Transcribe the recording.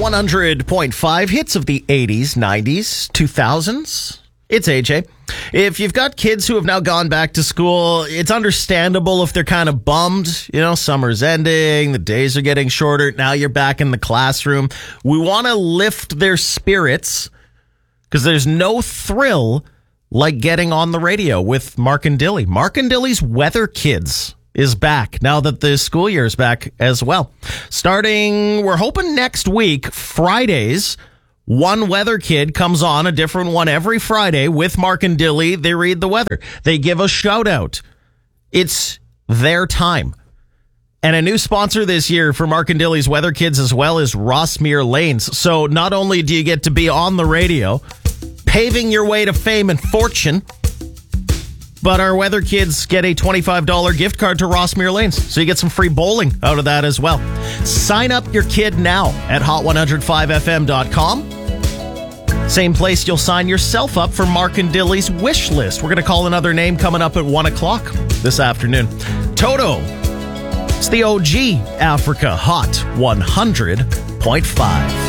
100.5 hits of the 80s, 90s, 2000s. It's AJ. If you've got kids who have now gone back to school, it's understandable if they're kind of bummed. You know, summer's ending, the days are getting shorter. Now you're back in the classroom. We want to lift their spirits because there's no thrill like getting on the radio with Mark and Dilly. Mark and Dilly's Weather Kids is back now that the school year is back as well. Starting, we're hoping next week, Fridays, one weather kid comes on, a different one every Friday with Mark and Dilly. They read the weather. They give a shout out. It's their time. And a new sponsor this year for Mark and Dilly's Weather Kids as well is Rossmere Lanes. So not only do you get to be on the radio, paving your way to fame and fortune, but our weather kids get a $25 gift card to Rossmere Lanes. So you get some free bowling out of that as well. Sign up your kid now at hot105fm.com. Same place you'll sign yourself up for Mark and Dilly's wish list. We're going to call another name coming up at 1 o'clock this afternoon. Toto. It's the OG Africa Hot 100.5.